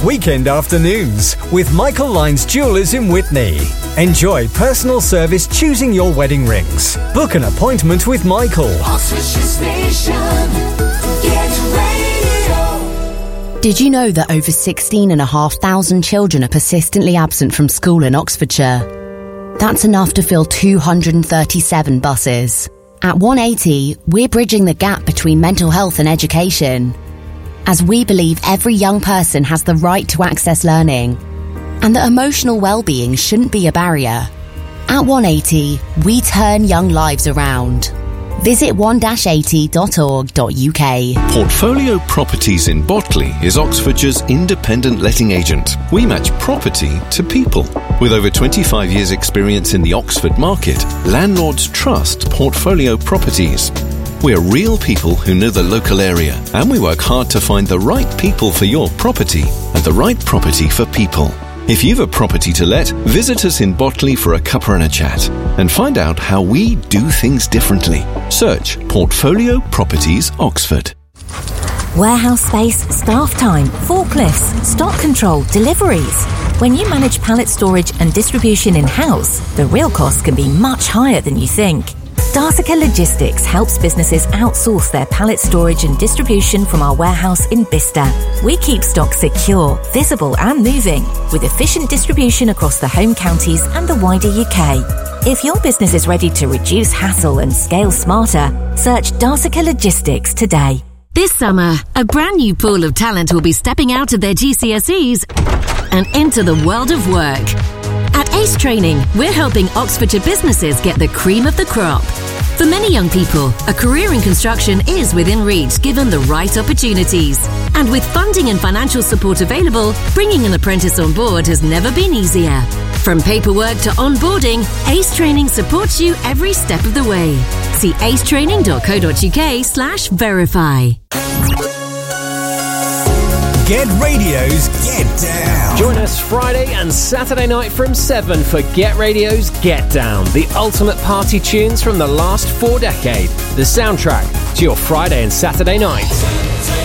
Weekend Afternoons with Michael Lyons Jewellers in Witney. Enjoy personal service choosing your wedding rings. Book an appointment with Michael. Oxfordshire Station, Get Radio. Did you know that over 16,500 children are persistently absent from school in Oxfordshire? That's enough to fill 237 buses. At 180, we're bridging the gap between mental health and education, as we believe every young person has the right to access learning and that emotional well-being shouldn't be a barrier. At 180, we turn young lives around. Visit 1-80.org.uk. Portfolio Properties in Botley is Oxfordshire's independent letting agent. We match property to people. With over 25 years' experience in the Oxford market, landlords trust Portfolio Properties. We're real people who know the local area, and we work hard to find the right people for your property and the right property for people. If you've a property to let, visit us in Botley for a cuppa and a chat and find out how we do things differently. Search Portfolio Properties Oxford. Warehouse space, staff time, forklifts, stock control, deliveries. When you manage pallet storage and distribution in-house, the real cost can be much higher than you think. Darsica Logistics helps businesses outsource their pallet storage and distribution from our warehouse in Bicester. We keep stock secure, visible and moving, with efficient distribution across the home counties and the wider UK. If your business is ready to reduce hassle and scale smarter, search Darsica Logistics today. This summer, a brand new pool of talent will be stepping out of their GCSEs and into the world of work. At Ace Training, we're helping Oxfordshire businesses get the cream of the crop. For many young people, a career in construction is within reach given the right opportunities. And with funding and financial support available, bringing an apprentice on board has never been easier. From paperwork to onboarding, Ace Training supports you every step of the way. See acetraining.co.uk/verify. Get Radio's Get Down. Join us Friday and Saturday night from 7 for Get Radio's Get Down, the ultimate party tunes from the last 4 decades, the soundtrack to your Friday and Saturday night.